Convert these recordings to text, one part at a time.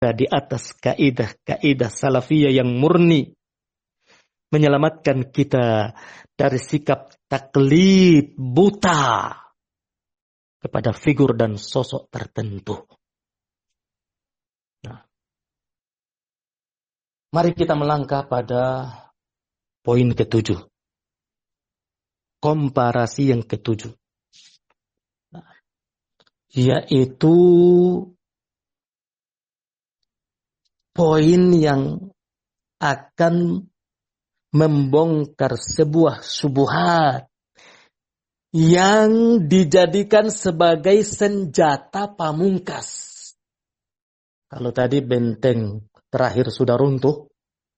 di atas kaidah-kaidah salafiyah yang murni, menyelamatkan kita dari sikap taklid buta kepada figur dan sosok tertentu. Nah, mari kita melangkah pada poin ke-7. Komparasi yang ke-7. Nah, yaitu poin yang akan membongkar sebuah syubhat yang dijadikan sebagai senjata pamungkas. Kalau tadi benteng terakhir sudah runtuh,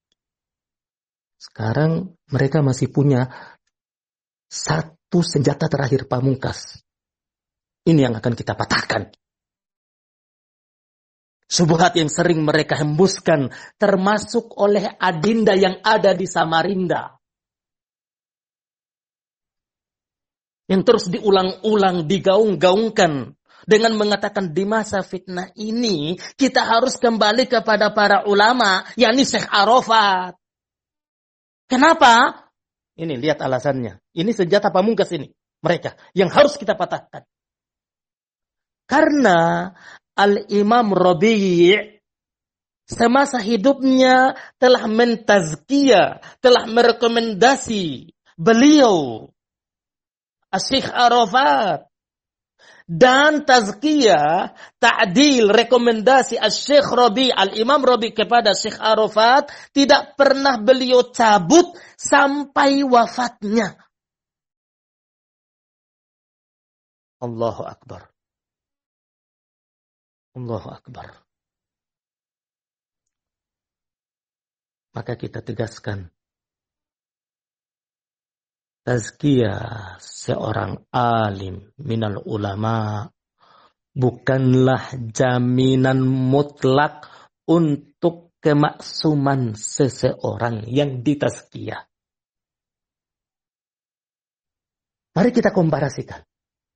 sekarang mereka masih punya satu senjata terakhir pamungkas. Ini yang akan kita patahkan. Syubhat yang sering mereka hembuskan, termasuk oleh adinda yang ada di Samarinda. Yang terus diulang-ulang, digaung-gaungkan. Dengan mengatakan di masa fitnah ini, kita harus kembali kepada para ulama, yakni Syekh Arafat. Kenapa? Ini lihat alasannya. Ini senjata pamungkas ini. Mereka yang harus kita patahkan. Karena Al-Imam Rabi' semasa hidupnya telah mentazkiyah, telah merekomendasi beliau Syekh Arafat, dan tazkiyah, ta'dil, rekomendasi Syekh Rabi', Al-Imam Rabi' kepada Syekh Arafat tidak pernah beliau cabut sampai wafatnya. Allahu Akbar. Allahu Akbar. Maka kita tegaskan, tazkiyah seorang alim minal ulama bukanlah jaminan mutlak untuk kemaksuman seseorang yang ditazkiyah. Mari kita komparasikan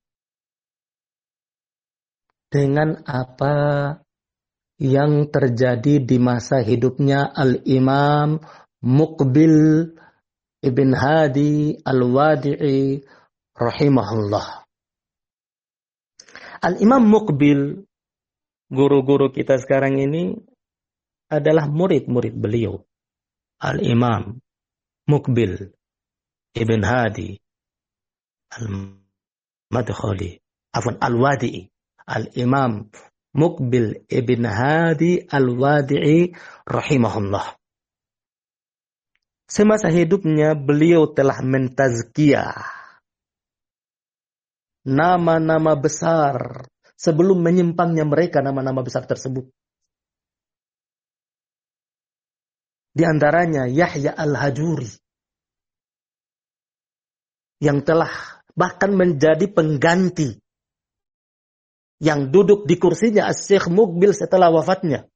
dengan apa yang terjadi di masa hidupnya Al-Imam Muqbil Ibn Hadi Al-Wadi'i rahimahullah. Al-Imam Muqbil, guru-guru kita sekarang ini adalah murid-murid beliau. Al-Imam Muqbil Ibn Hadi Al-Madkhali, Al-Wadi'i. Al-Imam Muqbil Ibn Hadi Al-Wadi'i rahimahullah. Semasa hidupnya beliau telah mentazkiyah nama-nama besar sebelum menyimpangnya mereka nama-nama besar tersebut. Di antaranya Yahya Al-Hajuri yang telah bahkan menjadi pengganti yang duduk di kursinya Syekh Muqbil setelah wafatnya.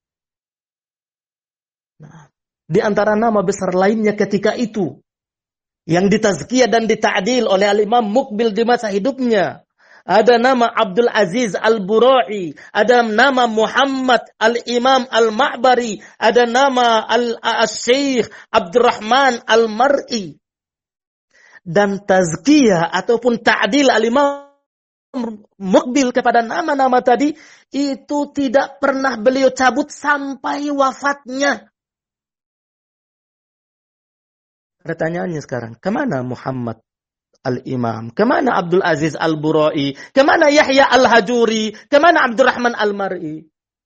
Nah, di antara nama besar lainnya ketika itu yang ditazkiyah dan dita'dil oleh Al-Imam Muqbil di masa hidupnya, ada nama Abdul Aziz Al-Bura'i, ada nama Muhammad Al-Imam Al-Ma'bari, ada nama Al-Syekh Abdurrahman Al-Mar'i. Dan tazkiyah ataupun ta'dil Al-Imam Muqbil kepada nama-nama tadi itu tidak pernah beliau cabut sampai wafatnya. Pertanyaannya sekarang, kemana Muhammad Al-Imam? Kemana Abdul Aziz Al-Bura'i? Kemana Yahya Al-Hajuri? Kemana Abdurrahman Al-Mar'i?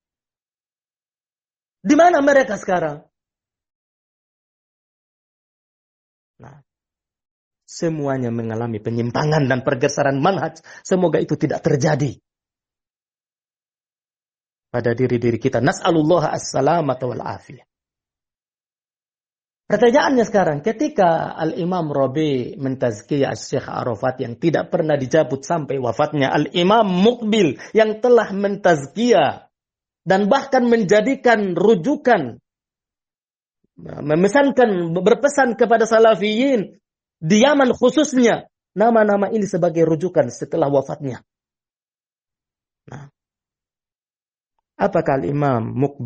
Di mana mereka sekarang? Nah, semuanya mengalami penyimpangan dan pergeseran manhaj. Semoga itu tidak terjadi pada diri-diri kita. Nas'alullah as-salamata wal afiyah. Pertanyaannya sekarang, ketika Al-Imam Rabi' mentazkiyah Syekh Arafat yang tidak pernah dicabut sampai wafatnya, Al-Imam Muqbil yang telah mentazkiyah dan bahkan menjadikan rujukan, memesankan, berpesan kepada salafiyin di Yaman khususnya, nama-nama ini sebagai rujukan setelah wafatnya. Nah, Apakah Imam Mukbil